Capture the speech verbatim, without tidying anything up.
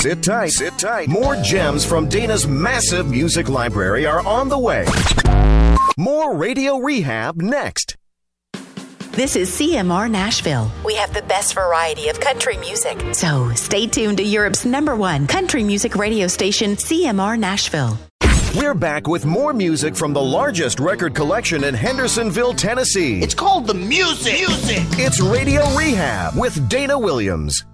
Sit tight. Sit tight. More gems from Dana's massive music library are on the way. More Radio Rehab next. This is C M R Nashville. We have the best variety of country music. So stay tuned to Europe's number one country music radio station, C M R Nashville. We're back with more music from the largest record collection in Hendersonville, Tennessee. It's called The Music. Music. It's Radio Rehab with Dana Williams.